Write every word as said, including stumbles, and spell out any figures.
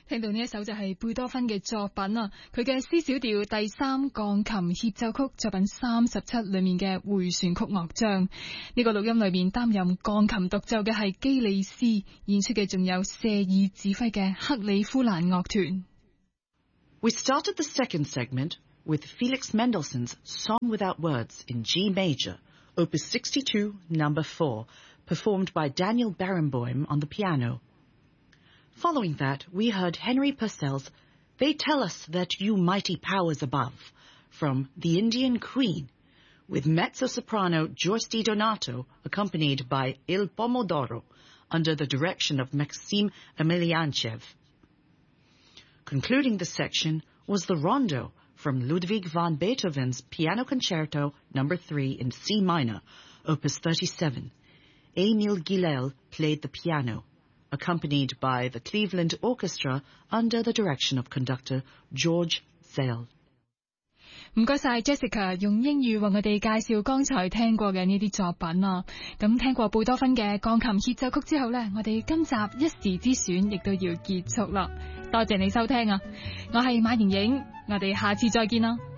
聽到呢一首就係貝多芬嘅作品啊，佢嘅 C 小調第三鋼琴協奏曲作品三十七裏面嘅迴旋曲樂章。呢個錄音裏面擔任鋼琴獨奏嘅係基里斯，演出嘅仲有謝爾指揮嘅克里夫蘭樂團。 We started the second segment with Felix Mendelssohn's Song Without Words in G major, Opus sixty-two, number four, performed by Daniel Barenboim on the piano. Following that, we heard Henry Purcell's They Tell Us That You Mighty Powers Above from The Indian Queen, with mezzo-soprano Joyce DiDonato accompanied by Il Pomodoro under the direction of Maxim Emelianchev. Concluding the section was the Rondo from Ludwig van Beethoven's Piano Concerto number three in C minor, Opus thirty-seven. Emil Gilel played the piano, accompanied by the Cleveland Orchestra under the direction of conductor George Zell. 唔該晒 Jessica 用英語為我哋介紹剛才聽過嘅呢啲作品啊。咁聽過貝多芬嘅鋼琴協奏曲之後呢，我哋今集一時之選亦都要結束啦。多謝你收聽啊，我係馬瑩瑩，我哋下次再見啦。